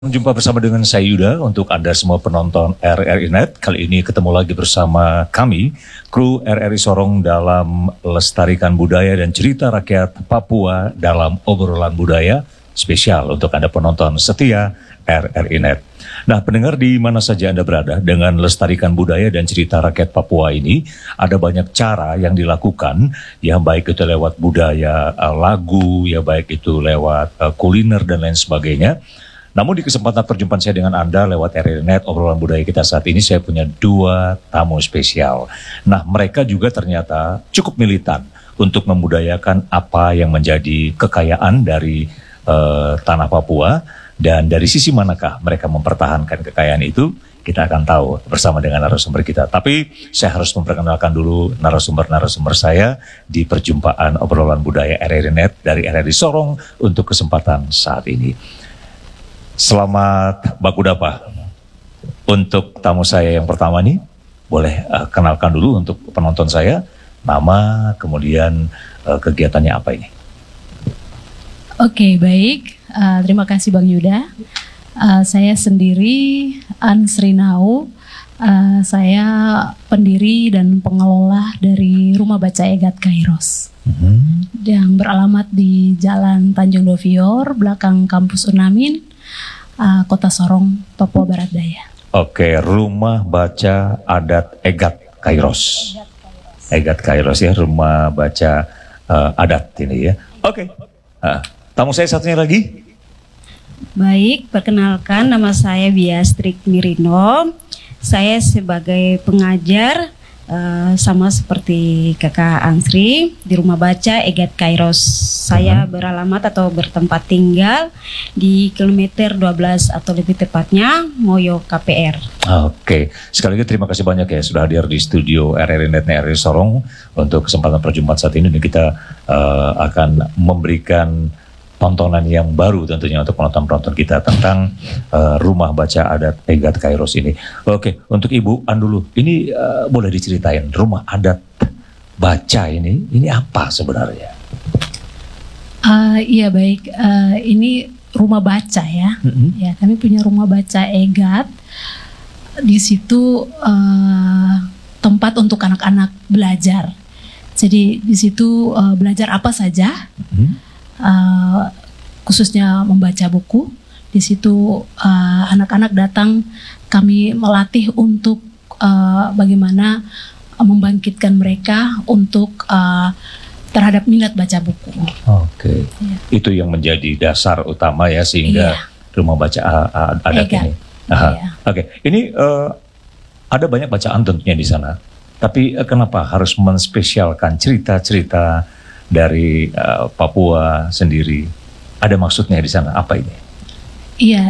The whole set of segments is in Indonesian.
Jumpa bersama dengan saya Yuda untuk Anda semua penonton RRI Net. Kali ini ketemu lagi bersama kami, kru RRI Sorong dalam Lestarikan Budaya dan Cerita Rakyat Papua dalam Obrolan Budaya spesial untuk Anda penonton setia RRI Net. Nah, pendengar di mana saja Anda berada, dengan Lestarikan Budaya dan Cerita Rakyat Papua ini ada banyak cara yang dilakukan, ya baik itu lewat budaya, lagu, ya baik itu lewat kuliner dan lain sebagainya. Namun di kesempatan perjumpaan saya dengan Anda lewat RRI Net, obrolan budaya kita saat ini, saya punya dua tamu spesial. Nah, mereka juga ternyata cukup militan untuk membudayakan apa yang menjadi kekayaan dari tanah Papua. Dan dari sisi manakah mereka mempertahankan kekayaan itu, kita akan tahu bersama dengan narasumber kita. Tapi saya harus memperkenalkan dulu narasumber-narasumber saya di perjumpaan obrolan budaya RRI Net dari RRI Sorong untuk kesempatan saat ini. Selamat Bakudapa. Untuk tamu saya yang pertama nih, boleh kenalkan dulu untuk penonton saya, nama, kemudian kegiatannya apa ini? Oke, baik. Terima kasih Bang Yuda. Saya sendiri Ansrinau. Saya pendiri dan pengelola dari Rumah Baca Egat Kairos. Yang beralamat di Jalan Tanjung Dovior, belakang kampus Unamin, Kota Sorong, Papua Barat Daya. Oke, Rumah Baca Adat Egat Kairos. Egat Kairos ya, Rumah Baca Adat ini ya. Oke. Tamu saya satunya lagi. Baik, perkenalkan nama saya Biastrik Mirino. Saya sebagai pengajar sama seperti kakak Ansri di Rumah Baca Egat Kairos. Saya beralamat atau bertempat tinggal di kilometer 12 atau lebih tepatnya Moyo KPR. Oke, sekali lagi terima kasih banyak ya sudah hadir di studio RRI Net RRI Sorong untuk kesempatan perjumpaan saat ini. Dan kita akan memberikan tontonan yang baru tentunya untuk penonton-penonton kita tentang Rumah Baca Adat Egat Kairos ini. Oke, untuk Ibu An dulu, ini boleh diceritain Rumah Adat Baca ini apa sebenarnya? Iya baik, ini rumah baca ya. Ya, kami punya Rumah Baca Egat. Di situ tempat untuk anak-anak belajar. Jadi di situ belajar apa saja. Khususnya membaca buku. Di situ anak-anak datang, kami melatih untuk bagaimana membangkitkan mereka untuk terhadap minat baca buku. Oke. Ya. Itu yang menjadi dasar utama ya, sehingga Rumah Baca Adat ini. Iya. Oke, ini ada banyak bacaan tentunya di sana. Tapi kenapa harus menspesialkan cerita-cerita dari Papua sendiri? Ada maksudnya di sana, apa ini? Iya,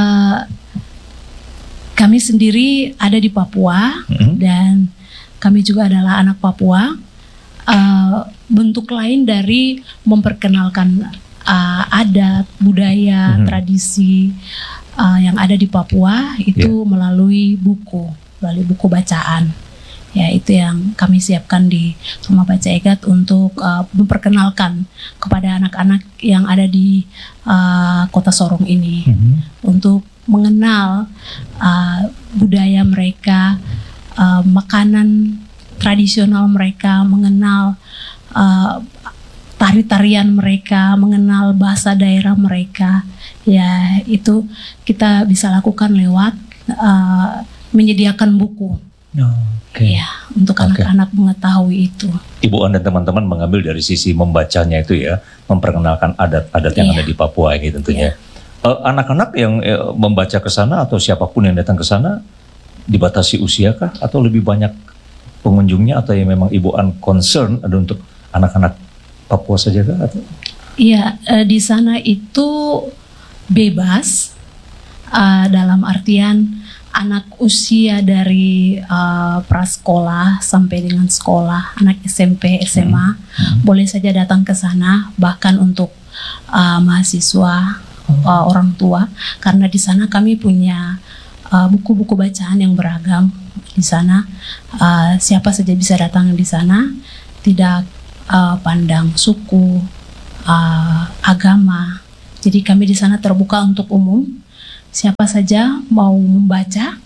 kami sendiri ada di Papua dan kami juga adalah anak Papua. Bentuk lain dari memperkenalkan adat, budaya, tradisi yang ada di Papua itu melalui buku bacaan. Ya, itu yang kami siapkan di Rumah Baca Egat untuk memperkenalkan kepada anak-anak yang ada di Kota Sorong ini, untuk mengenal budaya mereka, makanan tradisional mereka, mengenal tari-tarian mereka, mengenal bahasa daerah mereka. Ya, itu kita bisa lakukan lewat menyediakan buku. Ya, untuk anak-anak mengetahui itu. Ibu An dan teman-teman mengambil dari sisi membacanya itu ya, memperkenalkan adat-adat yang ada di Papua ini tentunya. Anak-anak yang membaca ke sana atau siapapun yang datang ke sana dibatasi usia kah, atau lebih banyak pengunjungnya, atau yang memang Ibu An concern ada untuk anak-anak Papua saja kah? Iya, di sana itu bebas, dalam artian anak usia dari prasekolah sampai dengan sekolah, anak SMP, SMA boleh saja datang ke sana, bahkan untuk mahasiswa, orang tua, karena di sana kami punya buku-buku bacaan yang beragam. Di sana siapa saja bisa datang di sana, tidak pandang suku, agama. Jadi kami di sana terbuka untuk umum. siapa saja mau membaca,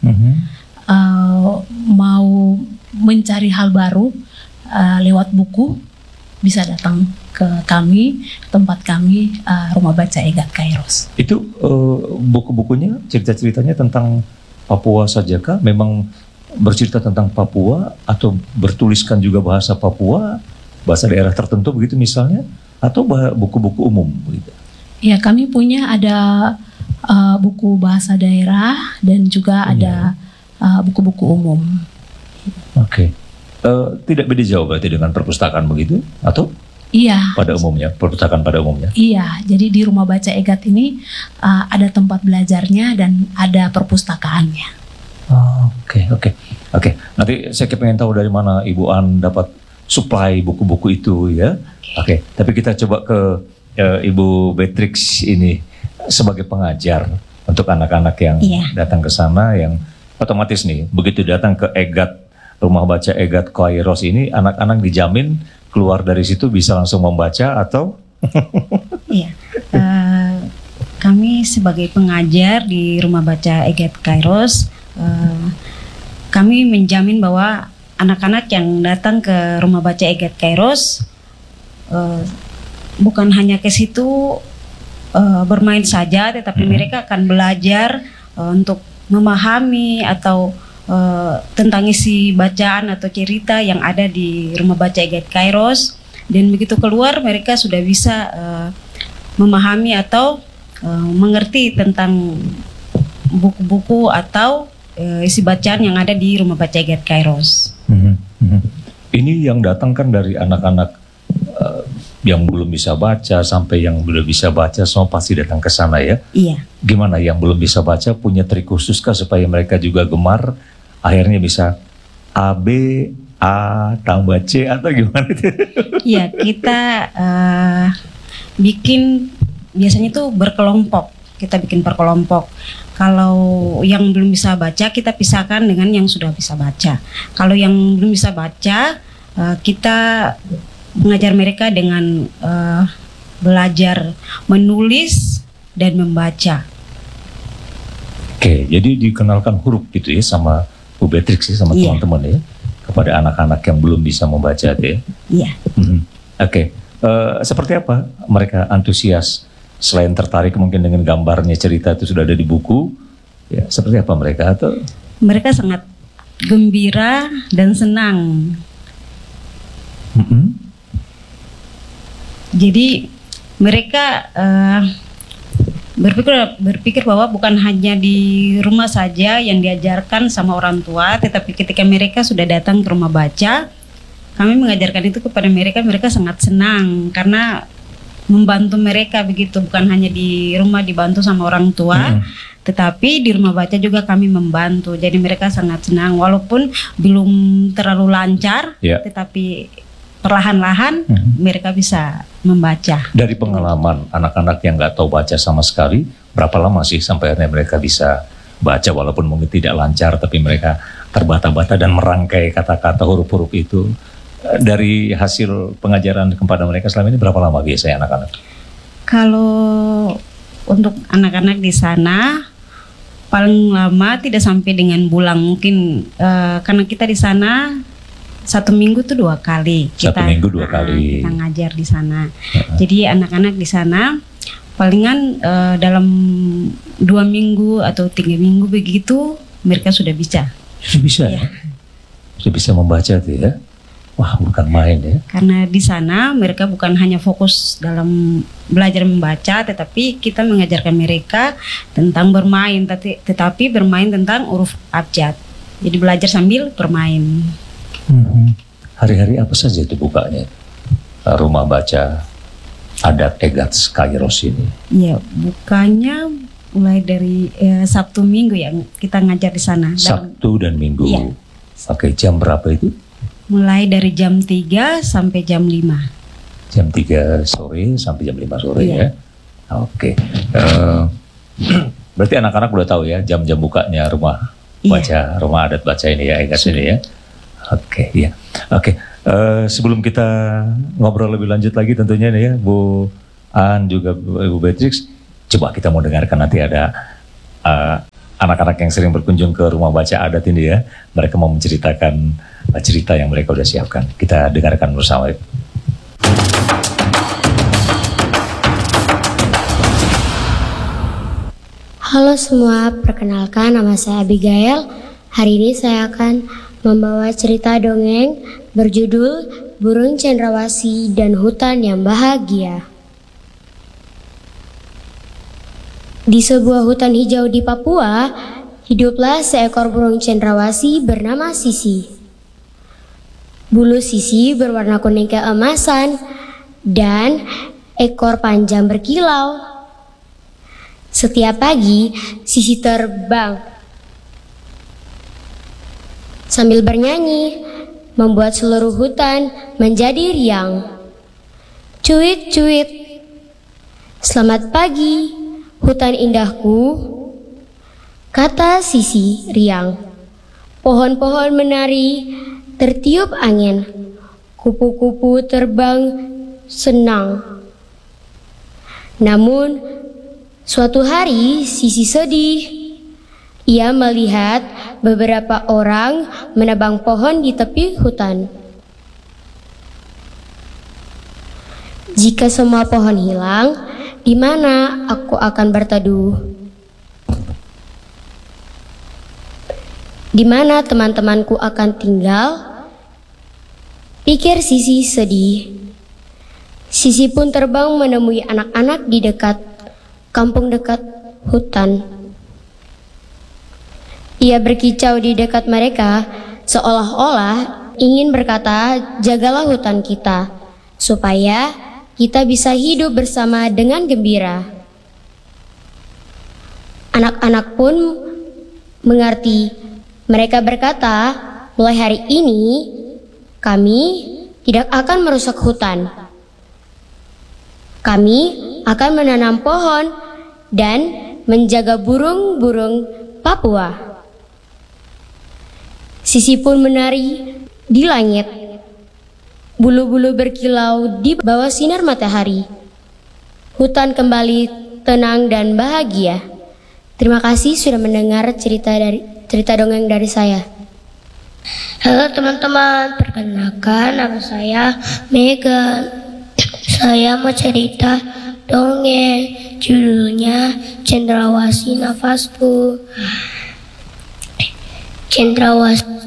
mau mencari hal baru lewat buku, bisa datang ke kami, tempat kami, Rumah Baca EGAT Kairos. Itu buku-bukunya, cerita-ceritanya tentang Papua saja kah? Memang bercerita tentang Papua atau bertuliskan juga bahasa Papua, bahasa daerah tertentu begitu misalnya, atau buku-buku umum begitu? Ya, kami punya ada buku bahasa daerah dan juga ada buku-buku umum. Oke. Tidak beda jauh berarti dengan perpustakaan begitu? Atau? Iya. Pada umumnya, perpustakaan pada umumnya? Iya, jadi di Rumah Baca EGAT ini ada tempat belajarnya dan ada perpustakaannya. Oke. Nanti saya pengen tahu dari mana Ibu An dapat supply buku-buku itu ya. Oke. Tapi kita coba ke Ibu Beatrix ini sebagai pengajar untuk anak-anak yang datang ke sana, yang otomatis nih begitu datang ke EGAT, Rumah Baca EGAT Kairos ini, anak-anak dijamin keluar dari situ bisa langsung membaca atau? Iya, kami sebagai pengajar di Rumah Baca EGAT Kairos, kami menjamin bahwa anak-anak yang datang ke Rumah Baca EGAT Kairos bukan hanya ke situ bermain saja, tetapi mereka akan belajar untuk memahami atau tentang isi bacaan atau cerita yang ada di Rumah Baca EGAT Kairos, dan begitu keluar mereka sudah bisa memahami atau mengerti tentang buku-buku atau isi bacaan yang ada di Rumah Baca EGAT Kairos. Ini yang datang kan dari anak-anak yang belum bisa baca sampai yang belum bisa baca, semua pasti datang ke sana ya. Iya. Gimana yang belum bisa baca punya trik khusus kah supaya mereka juga gemar? Akhirnya bisa A, B, A tambah C atau gimana itu? Iya, kita bikin biasanya itu berkelompok. Kita bikin per kelompok. Kalau yang belum bisa baca kita pisahkan dengan yang sudah bisa baca. Kalau yang belum bisa baca kita mengajar mereka dengan belajar menulis dan membaca. Oke, jadi dikenalkan huruf gitu ya sama Bu Beatrix ya, sama teman-teman ya, kepada anak-anak yang belum bisa membaca itu ya. Iya. Oke, seperti apa mereka antusias selain tertarik mungkin dengan gambarnya, cerita itu sudah ada di buku ya, seperti apa mereka? Atau mereka sangat gembira dan senang. Jadi mereka berpikir bahwa bukan hanya di rumah saja yang diajarkan sama orang tua, tetapi ketika mereka sudah datang ke rumah baca, kami mengajarkan itu kepada mereka. Mereka sangat senang karena membantu mereka begitu, bukan hanya di rumah dibantu sama orang tua, tetapi di rumah baca juga kami membantu. Jadi mereka sangat senang walaupun belum terlalu lancar, tetapi perlahan-lahan mereka bisa membaca. Dari pengalaman anak-anak yang nggak tahu baca sama sekali, berapa lama sih sampai akhirnya mereka bisa baca walaupun mungkin tidak lancar, tapi mereka terbata-bata dan merangkai kata-kata huruf-huruf itu? Dari hasil pengajaran kepada mereka selama ini berapa lama biasanya anak-anak? Kalau untuk anak-anak di sana paling lama tidak sampai dengan bulan, mungkin karena kita di sana 1 minggu tuh 2 kali. Kita ngajar di sana. Jadi anak-anak di sana palingan dalam 2 minggu atau 3 minggu begitu mereka sudah bisa. Sudah bisa ya? Sudah bisa membaca tuh ya? Wah, bukan main ya. Karena di sana mereka bukan hanya fokus dalam belajar membaca, tetapi kita mengajarkan mereka tentang bermain, tetapi bermain tentang huruf abjad. Jadi belajar sambil bermain. Hari-hari apa saja itu bukanya? Rumah Baca Adat EGAT Kairos ini? Iya, bukanya mulai dari Sabtu Minggu ya, kita ngajar di sana. Sabtu dan Minggu. Iya. Oke, jam berapa itu? Mulai dari jam 3 sampai jam 5. Jam 3 sore sampai jam 5 sore ya. Oke. Berarti anak-anak udah tahu ya jam-jam bukanya rumah baca, rumah adat baca ini ya, EGAT ini ya. Oke, ya. Oke. Sebelum kita ngobrol lebih lanjut lagi tentunya nih ya, Bu An juga Bu Beatrix, coba kita mau dengarkan nanti ada anak-anak yang sering berkunjung ke rumah baca adat ini ya, mereka mau menceritakan cerita yang mereka udah siapkan. Kita dengarkan bersama. Halo semua, perkenalkan nama saya Abigail. Hari ini saya akan membawa cerita dongeng berjudul Burung Cendrawasih dan Hutan yang Bahagia. Di sebuah hutan hijau di Papua, hiduplah seekor burung cendrawasih bernama Sisi. Bulu Sisi berwarna kuning keemasan dan ekor panjang berkilau. Setiap pagi, Sisi terbang sambil bernyanyi, membuat seluruh hutan menjadi riang. Cuit, cuit. Selamat pagi, hutan indahku, kata Sisi riang. Pohon-pohon menari, tertiup angin. Kupu-kupu terbang senang. Namun, suatu hari Sisi sedih. Ia melihat beberapa orang menebang pohon di tepi hutan. Jika semua pohon hilang, di mana aku akan berteduh? Di mana teman-temanku akan tinggal? Pikir Sisi sedih. Sisi pun terbang menemui anak-anak di kampung dekat hutan. Ia berkicau di dekat mereka, seolah-olah ingin berkata, jagalah hutan kita, supaya kita bisa hidup bersama dengan gembira. Anak-anak pun mengerti. Mereka berkata, mulai hari ini, kami tidak akan merusak hutan. Kami akan menanam pohon dan menjaga burung-burung Papua. Sisi pun menari di langit. Bulu-bulu berkilau di bawah sinar matahari. Hutan kembali tenang dan bahagia. Terima kasih sudah mendengar cerita dongeng dari saya. Halo teman-teman, perkenalkan nama saya Megan. Saya mau cerita dongeng, judulnya Cendrawasih Nafasku. Cendrawasih